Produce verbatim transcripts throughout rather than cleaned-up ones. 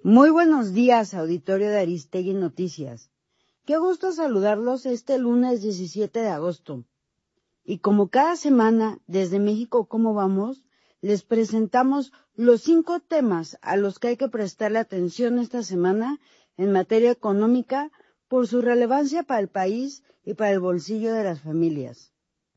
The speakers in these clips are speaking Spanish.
Muy buenos días, auditorio de Aristegui Noticias. Qué gusto saludarlos este lunes diecisiete de agosto. Y como cada semana, desde México ¿Cómo vamos?, les presentamos los cinco temas a los que hay que prestarle atención esta semana en materia económica por su relevancia para el país y para el bolsillo de las familias.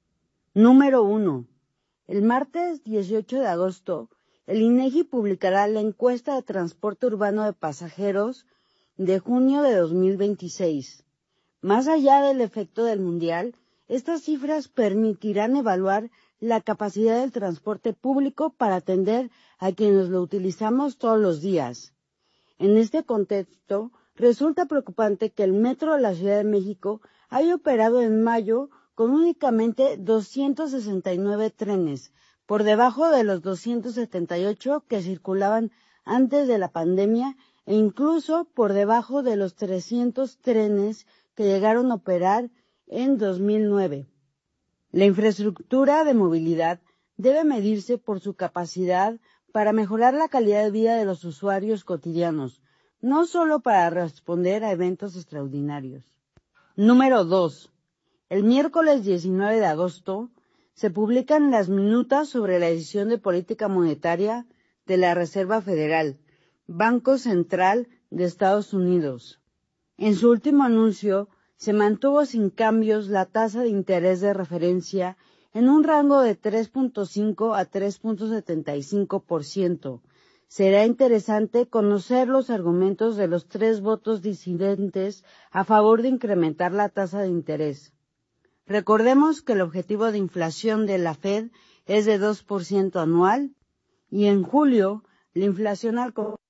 Número uno. El martes dieciocho de agosto, el INEGI publicará la encuesta de transporte urbano de pasajeros de junio de dos mil veintiséis. Más allá del efecto del Mundial, estas cifras permitirán evaluar la capacidad del transporte público para atender a quienes lo utilizamos todos los días. En este contexto, resulta preocupante que el Metro de la Ciudad de México haya operado en mayo con únicamente doscientos sesenta y nueve trenes, por debajo de los doscientos setenta y ocho que circulaban antes de la pandemia e incluso por debajo de los trescientos trenes que llegaron a operar en dos mil nueve. La infraestructura de movilidad debe medirse por su capacidad para mejorar la calidad de vida de los usuarios cotidianos, no solo para responder a eventos extraordinarios. Número dos. El miércoles diecinueve de agosto se publican las minutas sobre la decisión de política monetaria de la Reserva Federal, Banco Central de Estados Unidos. En su último anuncio, se mantuvo sin cambios la tasa de interés de referencia en un rango de tres punto cinco a tres punto setenta y cinco por ciento. Será interesante conocer los argumentos de los tres votos disidentes a favor de incrementar la tasa de interés. Recordemos que el objetivo de inflación de la Fed es de dos por ciento anual y en julio la inflación alcanzó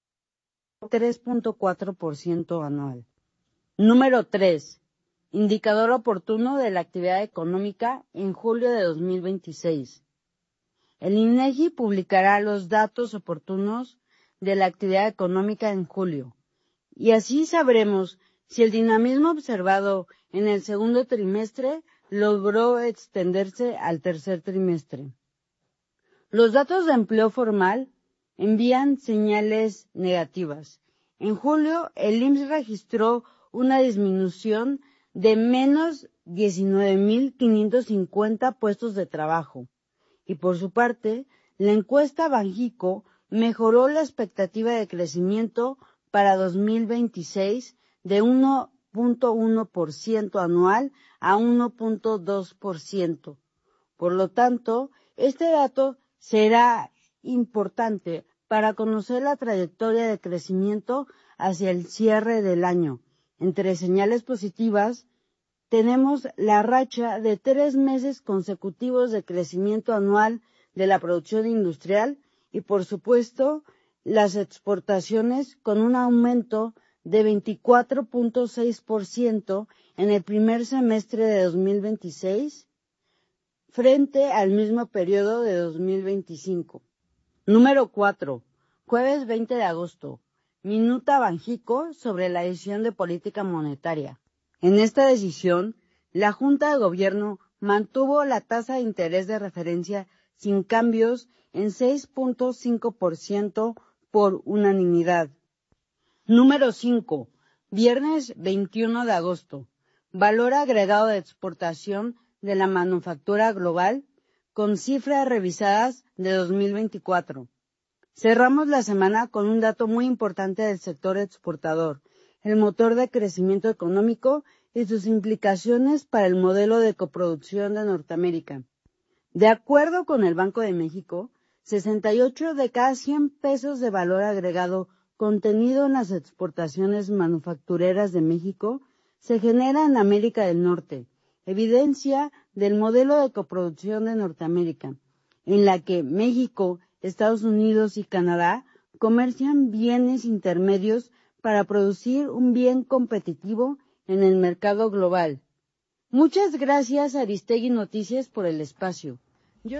tres punto cuatro por ciento anual. Número tres. Indicador oportuno de la actividad económica en julio de dos mil veintiséis. El INEGI publicará los datos oportunos de la actividad económica en julio, y así sabremos si el dinamismo observado en el segundo trimestre logró extenderse al tercer trimestre. Los datos de empleo formal envían señales negativas. En julio, el I M S S registró una disminución de menos diecinueve mil quinientos cincuenta puestos de trabajo. Y por su parte, la encuesta Banjico mejoró la expectativa de crecimiento para dos mil veintiséis de uno punto uno por ciento anual a uno punto dos por ciento. Por lo tanto, este dato será importante para conocer la trayectoria de crecimiento hacia el cierre del año. Entre señales positivas, tenemos la racha de tres meses consecutivos de crecimiento anual de la producción industrial y, por supuesto, las exportaciones con un aumento de veinticuatro punto seis por ciento en el primer semestre de dos mil veintiséis frente al mismo periodo de dos mil veinticinco. Número cuatro. Jueves veinte de agosto. Minuta Banjico sobre la decisión de política monetaria. En esta decisión, la Junta de Gobierno mantuvo la tasa de interés de referencia sin cambios en seis punto cinco por ciento por unanimidad. Número cinco. Viernes veintiuno de agosto. Valor agregado de exportación de la manufactura global con cifras revisadas de dos mil veinticuatro. Cerramos la semana con un dato muy importante del sector exportador, el motor de crecimiento económico y sus implicaciones para el modelo de coproducción de Norteamérica. De acuerdo con el Banco de México, sesenta y ocho de cada cien pesos de valor agregado contenido en las exportaciones manufactureras de México se genera en América del Norte, evidencia del modelo de coproducción de Norteamérica, en la que México, Estados Unidos y Canadá comercian bienes intermedios para producir un bien competitivo en el mercado global. Muchas gracias, Aristegui Noticias, por el espacio. Yo...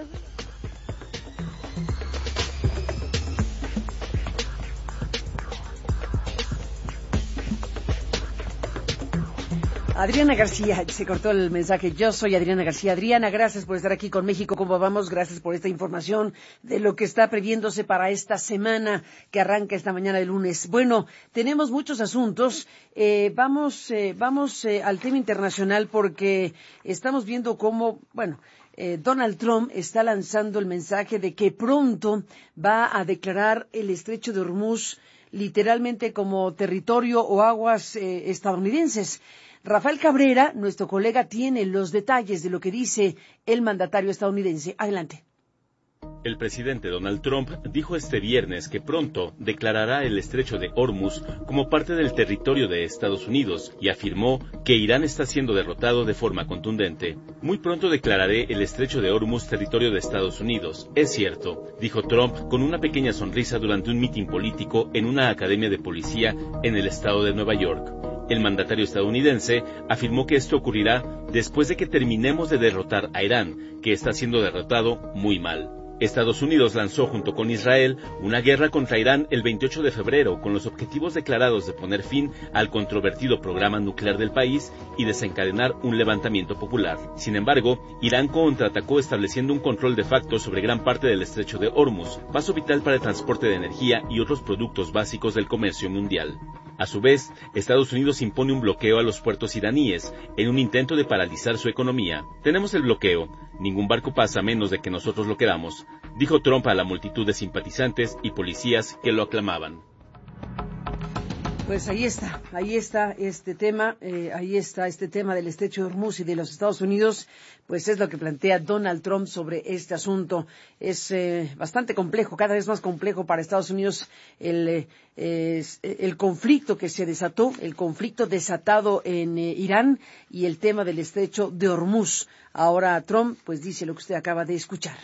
Adriana García, se cortó el mensaje. Yo soy Adriana García. Adriana, gracias por estar aquí con México. ¿Cómo vamos? Gracias por esta información de lo que está previéndose para esta semana que arranca esta mañana de lunes. Bueno, tenemos muchos asuntos. Eh, vamos, eh, vamos eh, al tema internacional porque estamos viendo cómo, bueno, Eh, Donald Trump está lanzando el mensaje de que pronto va a declarar el estrecho de Hormuz literalmente como territorio o aguas eh, estadounidenses. Rafael Cabrera, nuestro colega, tiene los detalles de lo que dice el mandatario estadounidense. Adelante. El presidente Donald Trump dijo este viernes que pronto declarará el estrecho de Hormuz como parte del territorio de Estados Unidos y afirmó que Irán está siendo derrotado de forma contundente. Muy pronto declararé el estrecho de Hormuz territorio de Estados Unidos. Es cierto, dijo Trump con una pequeña sonrisa durante un mitin político en una academia de policía en el estado de Nueva York. El mandatario estadounidense afirmó que esto ocurrirá después de que terminemos de derrotar a Irán, que está siendo derrotado muy mal. Estados Unidos lanzó junto con Israel una guerra contra Irán el veintiocho de febrero con los objetivos declarados de poner fin al controvertido programa nuclear del país y desencadenar un levantamiento popular. Sin embargo, Irán contraatacó estableciendo un control de facto sobre gran parte del estrecho de Hormuz, paso vital para el transporte de energía y otros productos básicos del comercio mundial. A su vez, Estados Unidos impone un bloqueo a los puertos iraníes en un intento de paralizar su economía. Tenemos el bloqueo. Ningún barco pasa a menos de que nosotros lo queramos, dijo Trump a la multitud de simpatizantes y policías que lo aclamaban. Pues ahí está, ahí está este tema, eh, ahí está este tema del estrecho de Hormuz y de los Estados Unidos, pues es lo que plantea Donald Trump sobre este asunto. Es eh, bastante complejo, cada vez más complejo para Estados Unidos el, eh, es, el conflicto que se desató, el conflicto desatado en eh, Irán y el tema del estrecho de Hormuz. Ahora Trump, pues dice lo que usted acaba de escuchar.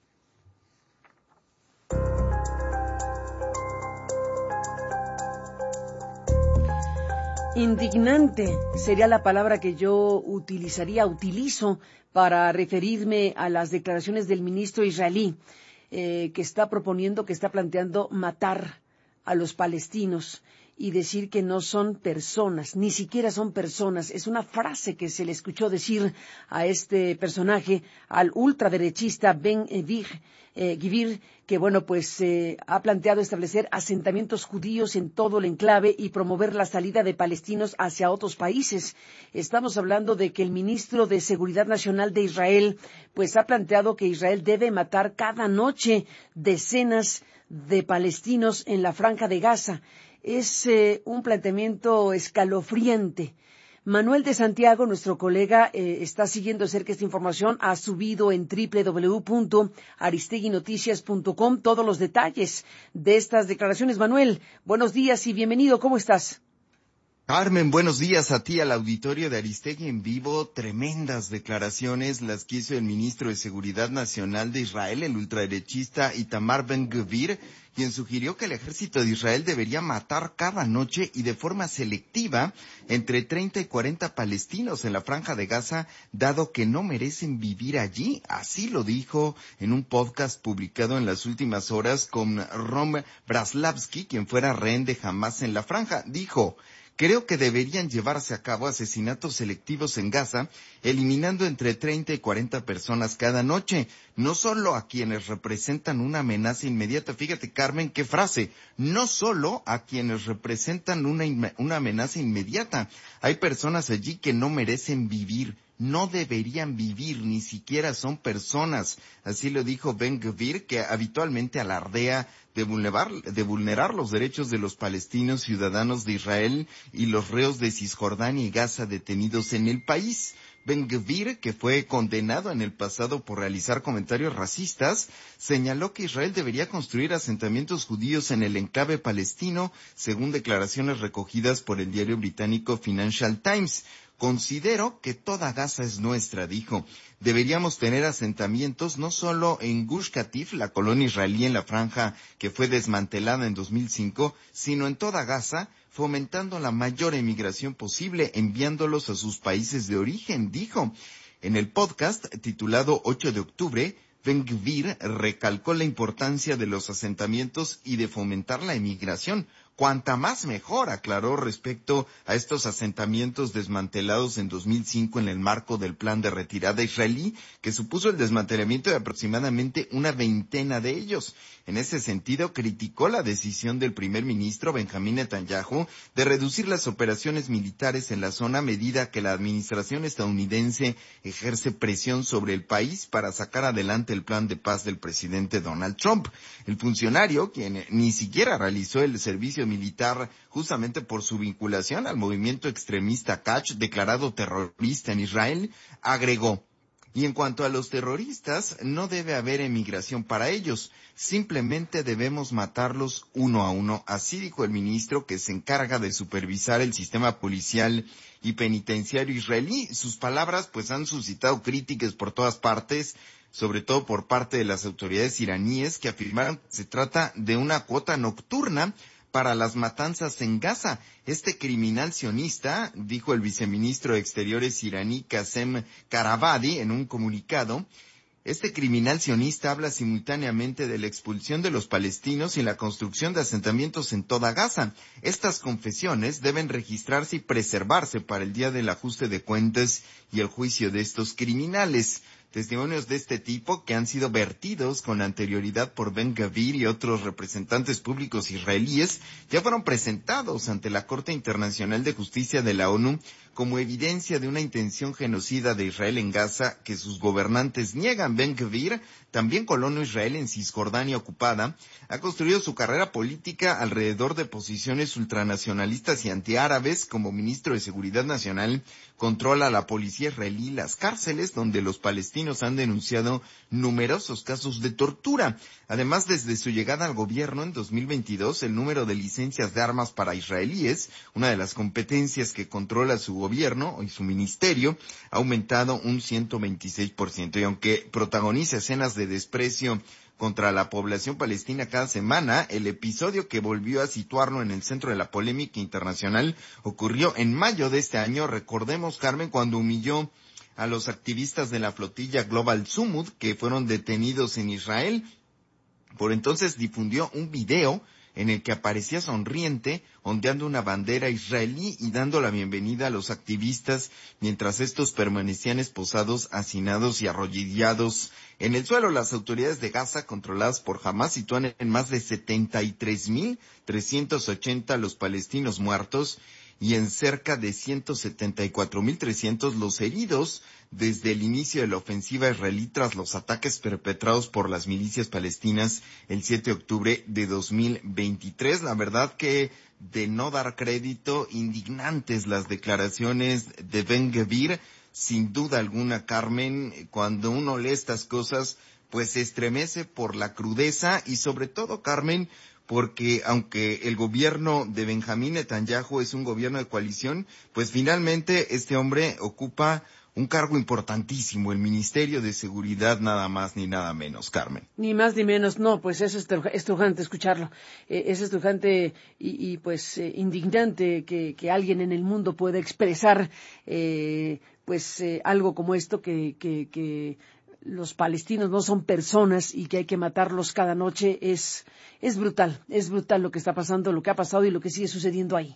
Indignante sería la palabra que yo utilizaría, utilizo para referirme a las declaraciones del ministro israelí eh, que está proponiendo, que está planteando matar a los palestinos y decir que no son personas, ni siquiera son personas. Es una frase que se le escuchó decir a este personaje, al ultraderechista Ben Gvir, eh, Gvir, que bueno, pues eh, ha planteado establecer asentamientos judíos en todo el enclave y promover la salida de palestinos hacia otros países. Estamos hablando de que el ministro de Seguridad Nacional de Israel, pues ha planteado que Israel debe matar cada noche decenas de palestinos en la Franja de Gaza. Es eh, un planteamiento escalofriante. Manuel de Santiago, nuestro colega, eh, está siguiendo cerca esta información, ha subido en doble u doble u doble u punto aristegui noticias punto com todos los detalles de estas declaraciones. Manuel, buenos días y bienvenido, ¿cómo estás? Carmen, buenos días a ti, al auditorio de Aristegui en vivo. Tremendas declaraciones las que hizo el ministro de Seguridad Nacional de Israel, el ultraderechista Itamar Ben Gvir, quien sugirió que el ejército de Israel debería matar cada noche y de forma selectiva entre treinta y cuarenta palestinos en la Franja de Gaza, dado que no merecen vivir allí. Así lo dijo en un podcast publicado en las últimas horas con Rom Braslavsky, quien fuera rehén de Hamás en la Franja. Dijo: creo que deberían llevarse a cabo asesinatos selectivos en Gaza, eliminando entre treinta y cuarenta personas cada noche, no solo a quienes representan una amenaza inmediata. Fíjate, Carmen, qué frase, no solo a quienes representan una, una amenaza inmediata. Hay personas allí que no merecen vivir, no deberían vivir, ni siquiera son personas. Así lo dijo Ben Gvir, que habitualmente alardea de vulnerar, de vulnerar los derechos de los palestinos ciudadanos de Israel y los reos de Cisjordania y Gaza detenidos en el país. Ben Gvir, que fue condenado en el pasado por realizar comentarios racistas, señaló que Israel debería construir asentamientos judíos en el enclave palestino, según declaraciones recogidas por el diario británico Financial Times. Considero que toda Gaza es nuestra, dijo. Deberíamos tener asentamientos no solo en Gush Katif, la colonia israelí en la franja que fue desmantelada en dos mil cinco, sino en toda Gaza, fomentando la mayor emigración posible, enviándolos a sus países de origen, dijo. En el podcast titulado ocho de octubre, Ben Gvir recalcó la importancia de los asentamientos y de fomentar la emigración. Cuanta más mejor, aclaró respecto a estos asentamientos desmantelados en dos mil cinco en el marco del plan de retirada israelí, que supuso el desmantelamiento de aproximadamente una veintena de ellos. En ese sentido, criticó la decisión del primer ministro Benjamín Netanyahu de reducir las operaciones militares en la zona a medida que la administración estadounidense ejerce presión sobre el país para sacar adelante el plan de paz del presidente Donald Trump. El funcionario, quien ni siquiera realizó el servicio militar justamente por su vinculación al movimiento extremista Kach, declarado terrorista en Israel, agregó: y en cuanto a los terroristas, no debe haber emigración para ellos, simplemente debemos matarlos uno a uno. Así dijo el ministro, que se encarga de supervisar el sistema policial y penitenciario israelí. Sus palabras pues han suscitado críticas por todas partes, sobre todo por parte de las autoridades iraníes, que afirmaron que se trata de una cuota nocturna para las matanzas en Gaza. Este criminal sionista, dijo el viceministro de Exteriores iraní Qasem Karabadi en un comunicado, este criminal sionista habla simultáneamente de la expulsión de los palestinos y la construcción de asentamientos en toda Gaza. Estas confesiones deben registrarse y preservarse para el día del ajuste de cuentas y el juicio de estos criminales. Testimonios de este tipo, que han sido vertidos con anterioridad por Ben-Gvir y otros representantes públicos israelíes, ya fueron presentados ante la Corte Internacional de Justicia de la ONU como evidencia de una intención genocida de Israel en Gaza que sus gobernantes niegan. Ben-Gvir, también colono Israel en Cisjordania ocupada, ha construido su carrera política alrededor de posiciones ultranacionalistas y antiárabes. Como ministro de Seguridad Nacional, controla la policía israelí y las cárceles, donde los palestinos han denunciado numerosos casos de tortura. Además, desde su llegada al gobierno en dos mil veintidós, el número de licencias de armas para israelíes, una de las competencias que controla su gobierno y su ministerio, ha aumentado un ciento veintiséis por ciento. Y aunque protagoniza escenas de desprecio contra la población palestina cada semana, el episodio que volvió a situarlo en el centro de la polémica internacional ocurrió en mayo de este año. Recordemos, Carmen, cuando humilló a los activistas de la flotilla Global Sumud, que fueron detenidos en Israel. Por entonces difundió un video en el que aparecía sonriente, ondeando una bandera israelí y dando la bienvenida a los activistas, mientras estos permanecían esposados, hacinados y arrodillados en el suelo. Las autoridades de Gaza, controladas por Hamás, sitúan en más de setenta y tres mil trescientos ochenta los palestinos muertos y en cerca de ciento setenta y cuatro mil trescientos los heridos desde el inicio de la ofensiva israelí tras los ataques perpetrados por las milicias palestinas el siete de octubre de dos mil veintitrés. La verdad que, de no dar crédito, indignantes las declaraciones de Ben-Gvir. Sin duda alguna, Carmen, cuando uno lee estas cosas, pues se estremece por la crudeza y sobre todo, Carmen, porque aunque el gobierno de Benjamín Netanyahu es un gobierno de coalición, pues finalmente este hombre ocupa un cargo importantísimo, el Ministerio de Seguridad, nada más ni nada menos, Carmen. Ni más ni menos, no, pues eso es estrujante escucharlo, eh, es estrujante y, y pues eh, indignante que, que alguien en el mundo pueda expresar eh, pues eh, algo como esto, que, que, que los palestinos no son personas y que hay que matarlos cada noche. Es, es brutal, es brutal lo que está pasando, lo que ha pasado y lo que sigue sucediendo ahí.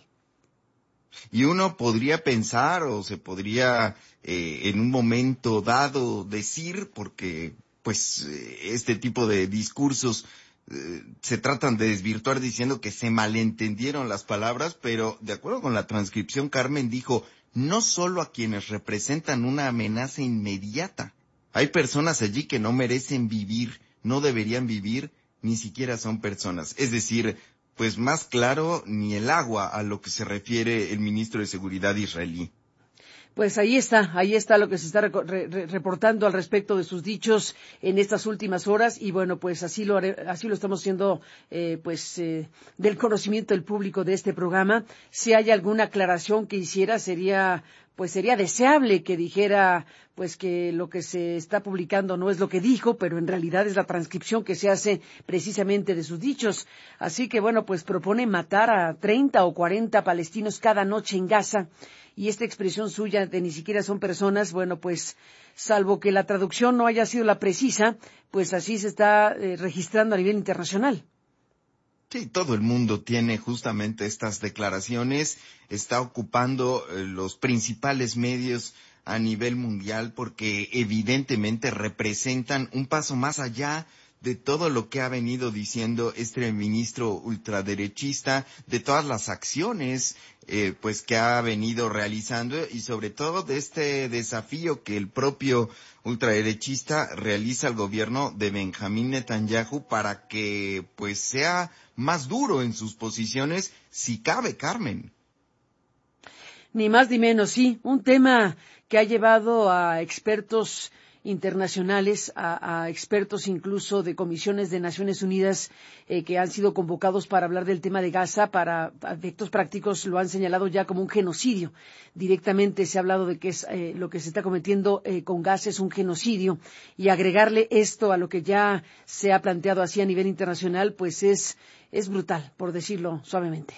Y uno podría pensar o se podría eh, en un momento dado decir, porque pues eh, este tipo de discursos eh, se tratan de desvirtuar diciendo que se malentendieron las palabras, pero de acuerdo con la transcripción, Carmen dijo, no solo a quienes representan una amenaza inmediata. Hay personas allí que no merecen vivir, no deberían vivir, ni siquiera son personas. Es decir, pues más claro ni el agua a lo que se refiere el ministro de Seguridad israelí. Pues ahí está, ahí está lo que se está re re reportando al respecto de sus dichos en estas últimas horas y bueno, pues así lo haré, así lo estamos haciendo, eh, pues eh, del conocimiento del público de este programa. Si hay alguna aclaración que hiciera, sería pues sería deseable que dijera pues que lo que se está publicando no es lo que dijo, pero en realidad es la transcripción que se hace precisamente de sus dichos. Así que bueno, pues propone matar a treinta o cuarenta palestinos cada noche en Gaza. Y esta expresión suya de ni siquiera son personas, bueno, pues salvo que la traducción no haya sido la precisa, pues así se está eh, registrando a nivel internacional. Sí, todo el mundo tiene justamente estas declaraciones, está ocupando eh, los principales medios a nivel mundial porque evidentemente representan un paso más allá de todo lo que ha venido diciendo este ministro ultraderechista, de todas las acciones eh, pues que ha venido realizando y sobre todo de este desafío que el propio ultraderechista realiza al gobierno de Benjamín Netanyahu para que pues sea más duro en sus posiciones, si cabe, Carmen. Ni más ni menos, sí, un tema que ha llevado a expertos internacionales, a, a expertos incluso de comisiones de Naciones Unidas eh, que han sido convocados para hablar del tema de Gaza, para efectos prácticos lo han señalado ya como un genocidio. Directamente se ha hablado de que es eh, lo que se está cometiendo eh, con Gaza es un genocidio, y agregarle esto a lo que ya se ha planteado así a nivel internacional, pues es, es brutal, por decirlo suavemente.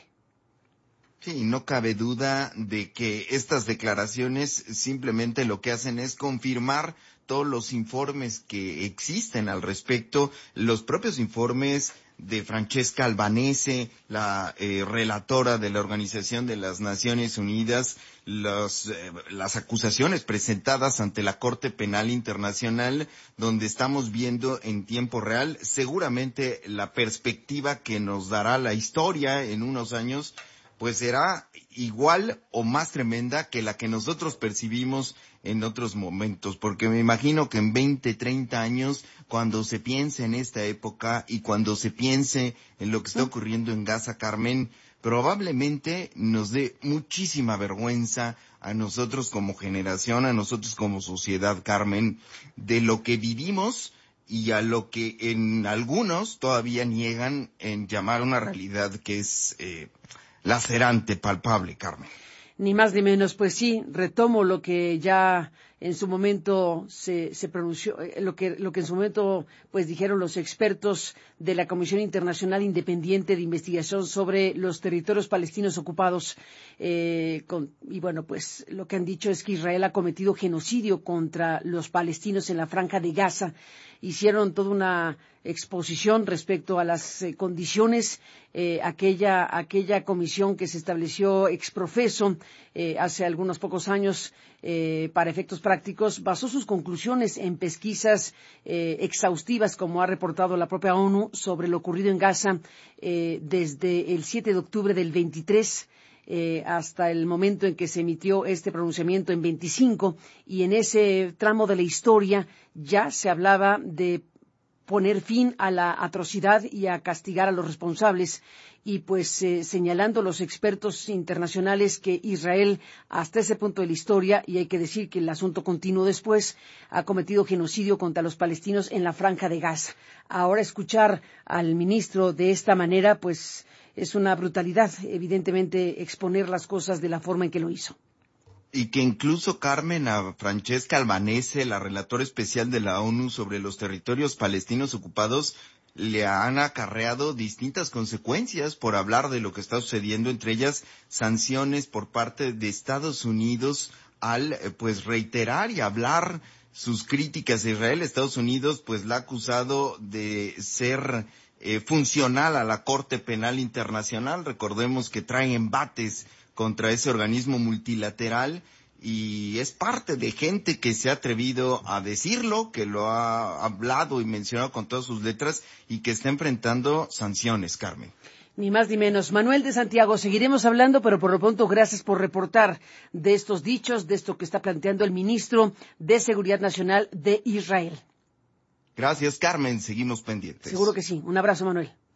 Sí, no cabe duda de que estas declaraciones simplemente lo que hacen es confirmar todos los informes que existen al respecto, los propios informes de Francesca Albanese, la eh, relatora de la Organización de las Naciones Unidas, los, eh, las acusaciones presentadas ante la Corte Penal Internacional, donde estamos viendo en tiempo real seguramente la perspectiva que nos dará la historia en unos años, pues será igual o más tremenda que la que nosotros percibimos en otros momentos, porque me imagino que en veinte, treinta años, cuando se piense en esta época y cuando se piense en lo que está ocurriendo en Gaza, Carmen, probablemente nos dé muchísima vergüenza a nosotros como generación, a nosotros como sociedad, Carmen, de lo que vivimos y a lo que en algunos todavía niegan en llamar una realidad que es eh, lacerante, palpable, Carmen. Ni más ni menos, pues sí, retomo lo que ya en su momento se, se pronunció, lo que, lo que en su momento pues dijeron los expertos de la Comisión Internacional Independiente de Investigación sobre los territorios palestinos ocupados. Eh, con, y bueno, pues lo que han dicho es que Israel ha cometido genocidio contra los palestinos en la Franja de Gaza. Hicieron toda una exposición respecto a las eh, condiciones, eh, aquella, aquella comisión que se estableció ex profeso eh, hace algunos pocos años eh, para efectos prácticos, basó sus conclusiones en pesquisas eh, exhaustivas, como ha reportado la propia ONU, sobre lo ocurrido en Gaza eh, desde el siete de octubre del veintitrés Eh, hasta el momento en que se emitió este pronunciamiento en veinticinco, y en ese tramo de la historia ya se hablaba de poner fin a la atrocidad y a castigar a los responsables, y pues eh, señalando los expertos internacionales que Israel hasta ese punto de la historia, y hay que decir que el asunto continuó después, ha cometido genocidio contra los palestinos en la Franja de Gaza. Ahora escuchar al ministro de esta manera, pues es una brutalidad, evidentemente, exponer las cosas de la forma en que lo hizo. Y que incluso, Carmen, a Francesca Albanese, la relatora especial de la ONU sobre los territorios palestinos ocupados, le han acarreado distintas consecuencias por hablar de lo que está sucediendo, entre ellas sanciones por parte de Estados Unidos al pues reiterar y hablar sus críticas a Israel. Estados Unidos pues la ha acusado de ser Eh, funcional a la Corte Penal Internacional. Recordemos que trae embates contra ese organismo multilateral y es parte de gente que se ha atrevido a decirlo, que lo ha hablado y mencionado con todas sus letras y que está enfrentando sanciones, Carmen. Ni más ni menos. Manuel de Santiago, seguiremos hablando, pero por lo pronto gracias por reportar de estos dichos, de esto que está planteando el ministro de Seguridad Nacional de Israel. Gracias, Carmen. Seguimos pendientes. Seguro que sí. Un abrazo, Manuel.